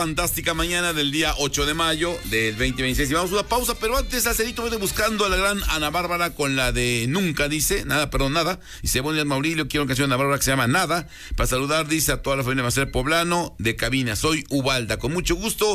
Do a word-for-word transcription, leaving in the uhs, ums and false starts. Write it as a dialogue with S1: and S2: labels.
S1: Fantástica mañana del día ocho de mayo del veinte veintiséis. Y vamos a una pausa, pero antes, Acerito, viene buscando a la gran Ana Bárbara con la de Nunca, dice, nada, perdón, nada. Dice, buenos días, Maurilio, quiero una canción de Ana Bárbara que se llama Nada. Para saludar, dice, a toda la familia de Macer Poblano de cabina. Soy Ubalda, con mucho gusto.